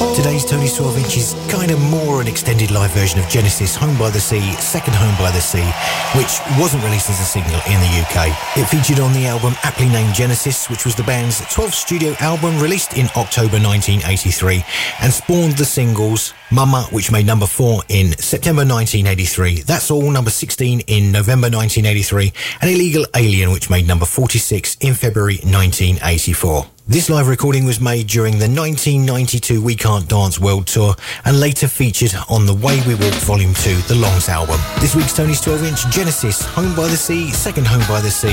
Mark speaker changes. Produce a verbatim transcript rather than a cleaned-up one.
Speaker 1: Today's Tony's twelve inch is kind of more an extended live version of Genesis' Home by the Sea, Second Home by the Sea, which wasn't released as a single in the U K. It featured on the album aptly named Genesis, which was the band's twelfth studio album released in October nineteen eighty-three, and spawned the singles Mama, which made number four in September nineteen eighty-three, That's All, number sixteen in November nineteen eighty-three, and Illegal Alien, which made number forty-six in February nineteen eighty-four. This live recording was made during the nineteen ninety-two We Can't Dance World Tour and later featured on The Way We Walk Volume two, the Longs album. This week's Tony's twelve inch, Genesis, Home by the Sea, Second Home by the Sea,